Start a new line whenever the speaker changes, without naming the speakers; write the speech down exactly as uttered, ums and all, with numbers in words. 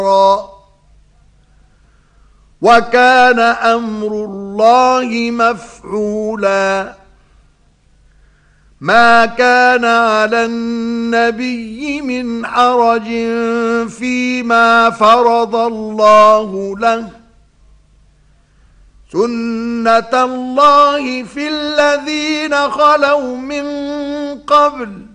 وكان أمر الله مفعولا. ما كان على النبي من حرج فيما فرض الله له، سنة الله في الذين خلوا من قبل،